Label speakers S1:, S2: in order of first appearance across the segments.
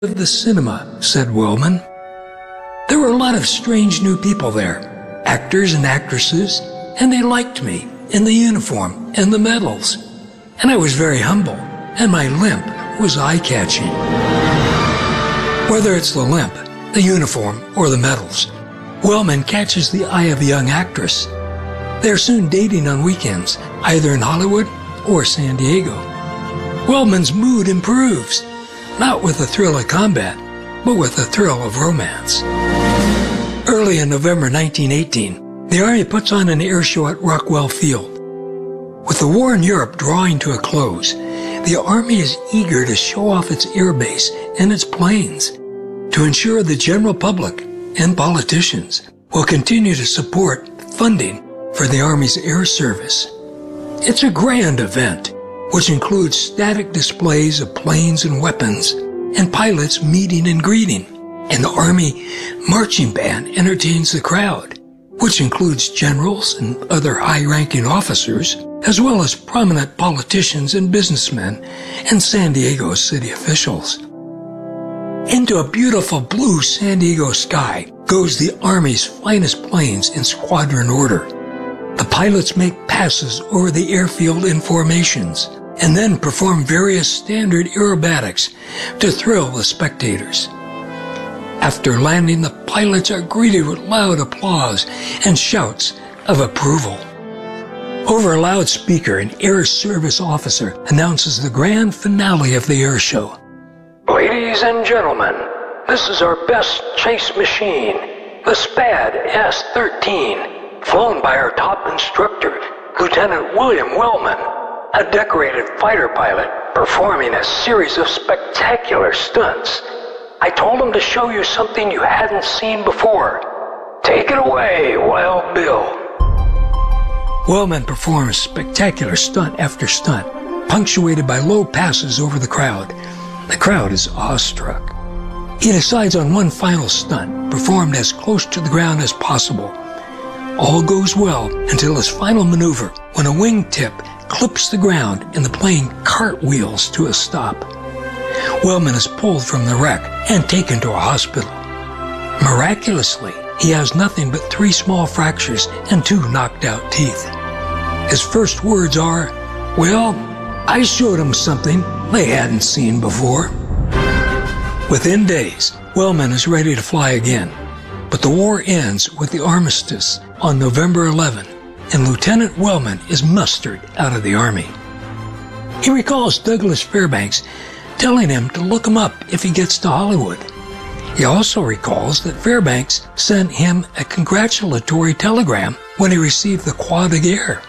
S1: of the cinema, said Wellman. There were a lot of strange new people there, actors and actresses, and they liked me in the uniform and the medals. And I was very humble, and my limp was eye-catching. Whether it's the limp, the uniform, or the medals, Wellman catches the eye of a young actress. They're soon dating on weekends, either in Hollywood or San Diego. Wellman's mood improves, not with the thrill of combat, but with the thrill of romance. Early in November 1918, the Army puts on an air show at Rockwell Field. With the war in Europe drawing to a close, the Army is eager to show off its air base and its planes to ensure the general public and politicians will continue to support funding for the Army's air service. It's a grand event, which includes static displays of planes and weapons, and pilots meeting and greeting. And the Army marching band entertains the crowd, which includes generals and other high-ranking officers, as well as prominent politicians and businessmen and San Diego city officials. Into a beautiful blue San Diego sky goes the Army's finest planes in squadron order. The pilots make passes over the airfield in formations, and then perform various standard aerobatics to thrill the spectators. After landing, the pilots are greeted with loud applause and shouts of approval. Over a loudspeaker, an air service officer announces the grand finale of the air show. Ladies and gentlemen, this is our best chase machine, the SPAD S-13, flown by our top instructor, Lieutenant William Wellman, a decorated fighter pilot performing a series of spectacular stunts. I told him to show you something you hadn't seen before. Take it away, Wild Bill. Wellman performs spectacular stunt after stunt, punctuated by low passes over the crowd. The crowd is awestruck. He decides on one final stunt, performed as close to the ground as possible. All goes well until his final maneuver, when a wingtip clips the ground and the plane cartwheels to a stop. Wellman is pulled from the wreck and taken to a hospital. Miraculously, he has nothing but 3 small fractures and 2 knocked out teeth. His first words are, "Well, I showed them something they hadn't seen before." Within days, Wellman is ready to fly again, but the war ends with the armistice on November 11, and Lieutenant Wellman is mustered out of the Army. He recalls Douglas Fairbanks telling him to look him up if he gets to Hollywood. He also recalls that Fairbanks sent him a congratulatory telegram when he received the Croix de Guerre.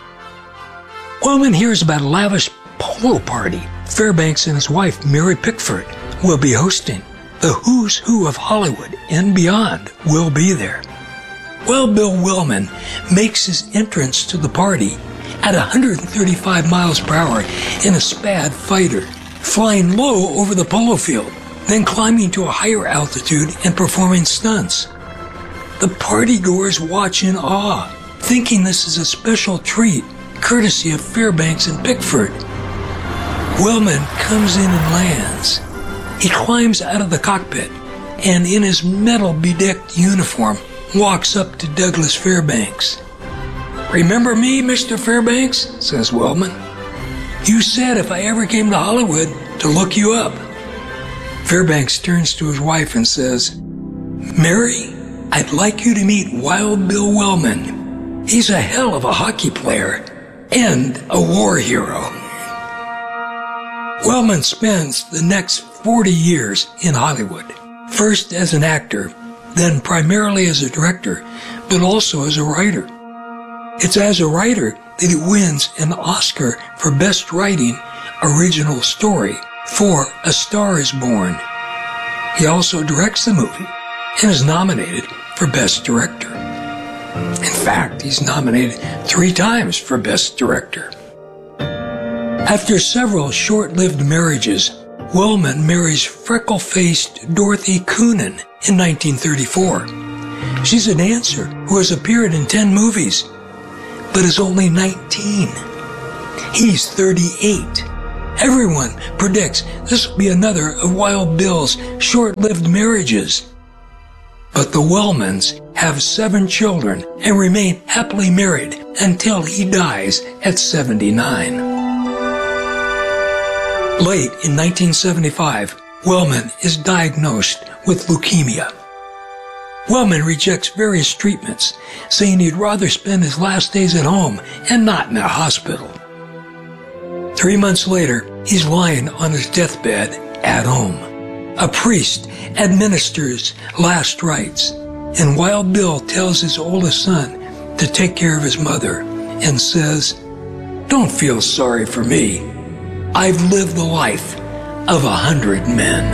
S1: Wellman hears about a lavish polo party Fairbanks and his wife, Mary Pickford, will be hosting. The who's who of Hollywood and beyond will be there. Wild Bill Wellman makes his entrance to the party at 135 miles per hour in a SPAD fighter, flying low over the polo field, then climbing to a higher altitude and performing stunts. The partygoers watch in awe, thinking this is a special treat, courtesy of Fairbanks and Pickford. Wellman comes in and lands. He climbs out of the cockpit and, in his metal-bedecked uniform, walks up to Douglas Fairbanks. "Remember me, Mr. Fairbanks?" says Wellman. "You said if I ever came to Hollywood to look you up." Fairbanks turns to his wife and says, "Mary, I'd like you to meet Wild Bill Wellman. He's a hell of a hockey player and a war hero." Wellman spends the next 40 years in Hollywood, first as an actor, then primarily as a director, but also as a writer. It's as a writer that he wins an Oscar for Best Writing Original Story for A Star is Born. He also directs the movie and is nominated for Best Director. In fact, he's nominated 3 times for Best Director. After several short-lived marriages, Wellman marries freckle-faced Dorothy Coonan in 1934. She's a dancer who has appeared in 10 movies, but is only 19. He's 38 Everyone predicts this will be another of Wild Bill's short-lived marriages. But the Wellmans have 7 children and remain happily married until he dies at 79. Late in 1975, Wellman is diagnosed with leukemia. Wellman rejects various treatments, saying he'd rather spend his last days at home and not in a hospital. 3 months later, he's lying on his deathbed at home. A priest administers last rites, and Wild Bill tells his oldest son to take care of his mother and says, "Don't feel sorry for me. I've lived the life of 100 men."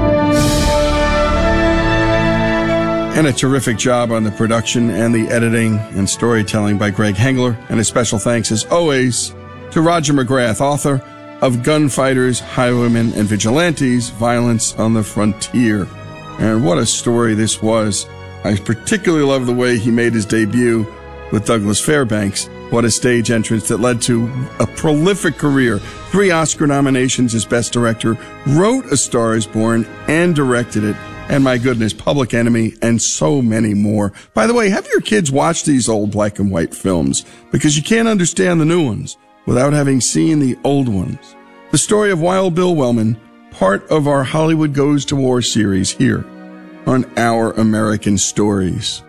S2: And a terrific job on the production and the editing and storytelling by Greg Hengler. And a special thanks, as always, to Roger McGrath, author of Gunfighters, Highwaymen, and Vigilantes, Violence on the Frontier. And what a story this was. I particularly love the way he made his debut with Douglas Fairbanks. What a stage entrance that led to a prolific career. 3 Oscar nominations as Best Director, wrote A Star is Born, and directed it. And my goodness, Public Enemy, and so many more. By the way, have your kids watch these old black and white films, because you can't understand the new ones without having seen the old ones. The story of Wild Bill Wellman, part of our Hollywood Goes to War series here on Our American Stories.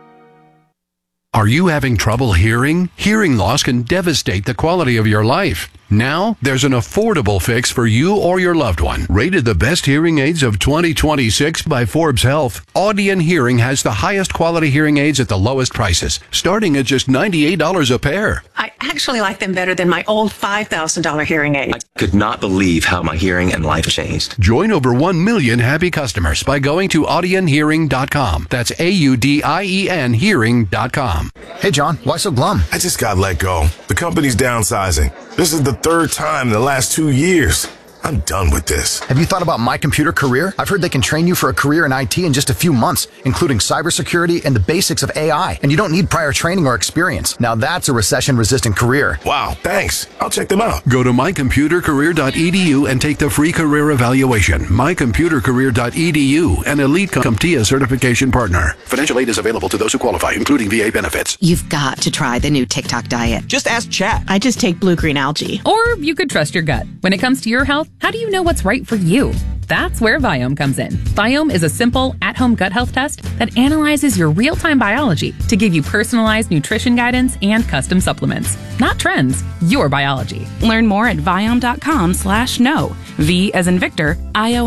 S3: Are you having trouble hearing? Hearing loss can devastate the quality of your life. Now, there's an affordable fix for you or your loved one. Rated the best hearing aids of 2026 by Forbes Health, Audion Hearing has the highest quality hearing aids at the lowest prices, starting at just $98 a pair.
S4: I actually like them better than my old $5,000 hearing aid.
S5: I could not believe how my hearing and life changed.
S3: Join over 1 million happy customers by going to audionhearing.com. That's AUDIEN hearing.com.
S6: Hey, John, why so glum?
S7: I just got let go. The company's downsizing. This is the 3rd time in the last 2 years. I'm done with this.
S6: Have you thought about My Computer Career? I've heard they can train you for a career in IT in just a few months, including cybersecurity and the basics of AI. And you don't need prior training or experience. Now that's a recession-resistant career.
S7: Wow, thanks. I'll check them out.
S3: Go to mycomputercareer.edu and take the free career evaluation. Mycomputercareer.edu, an elite CompTIA certification partner. Financial aid is available to those who qualify, including VA benefits.
S8: You've got to try the new TikTok diet.
S9: Just ask Chat.
S10: I just take blue-green algae.
S11: Or you could trust your gut. When it comes to your health, how do you know what's right for you? That's where Viome comes in. Viome is a simple, at-home gut health test that analyzes your real-time biology to give you personalized nutrition guidance and custom supplements. Not trends, your biology.
S10: Learn more at Viome.com/know. V as in Victor,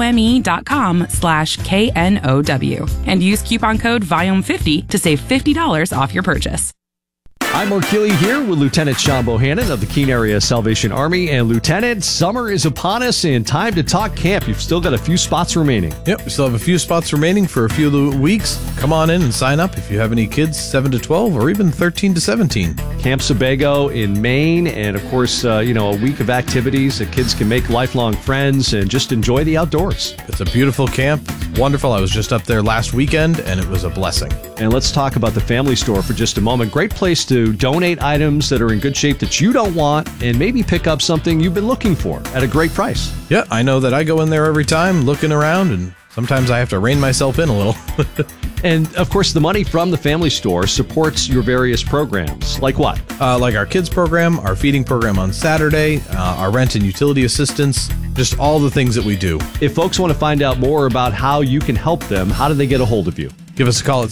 S10: IOME.com/KNOW. And use coupon code VIOME50 to save $50 off your purchase.
S12: I'm Mark Gilley here with Lieutenant Sean Bohannon of the Keene Area Salvation Army. And Lieutenant, summer is upon us and time to talk camp. You've still got a few spots remaining.
S13: Yep, we still have a few spots remaining for a few weeks. Come on in and sign up if you have any kids 7 to 12 or even 13 to 17.
S12: Camp Sebago in Maine, and of course, a week of activities that kids can make lifelong friends and just enjoy the outdoors.
S13: It's a beautiful camp. Wonderful. I was just up there last weekend and it was a blessing.
S12: And let's talk about the Family Store for just a moment. Great place to donate items that are in good shape that you don't want and maybe pick up something you've been looking for at a great price.
S13: Yeah, I know that I go in there every time looking around, and sometimes I have to rein myself in a little.
S12: And, of course, the money from the Family Store supports your various programs. Like what?
S13: Like our kids program, our feeding program on Saturday, our rent and utility assistance, just all the things that we do.
S12: If folks want to find out more about how you can help them, how do they get a hold of you?
S13: Give us a call at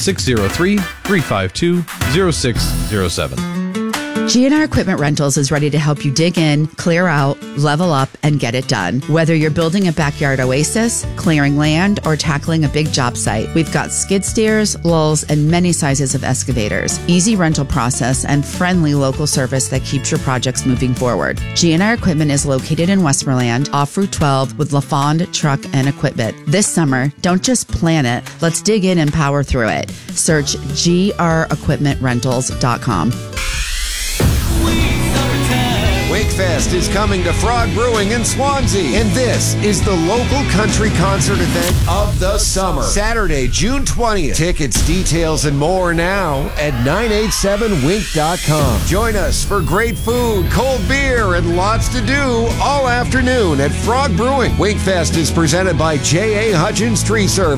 S13: 603-352-0607.
S8: GNR Equipment Rentals is ready to help you dig in, clear out, level up, and get it done. Whether you're building a backyard oasis, clearing land, or tackling a big job site, we've got skid steers, lulls, and many sizes of excavators. Easy rental process and friendly local service that keeps your projects moving forward. GNR Equipment is located in Westmoreland, off Route 12 with LaFond Truck and Equipment. This summer, don't just plan it, let's dig in and power through it. Search grequipmentrentals.com.
S14: Wake
S9: Winkfest is coming to Frog Brewing in Swansea, and this is the local country concert event of the summer. Saturday, June 20th. Tickets, details, and more now at 987wink.com. Join us for great food, cold beer, and lots to do all afternoon at Frog Brewing. Winkfest is presented by J.A. Hutchins Tree Service.